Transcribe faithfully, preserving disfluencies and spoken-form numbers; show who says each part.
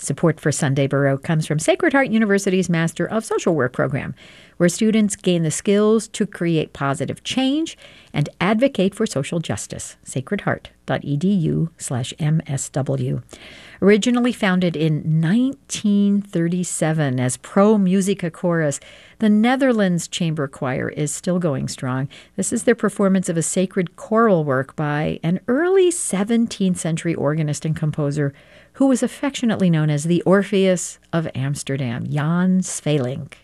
Speaker 1: Support for Sunday Baroque comes from Sacred Heart University's Master of Social Work program, where students gain the skills to create positive change and advocate for social justice. sacredheart.edu slash MSW. Originally founded in nineteen thirty-seven as Pro Musica Chorus, the Netherlands Chamber Choir is still going strong. This is their performance of a sacred choral work by an early seventeenth century organist and composer who was affectionately known as the Orpheus of Amsterdam, Jan Svelink.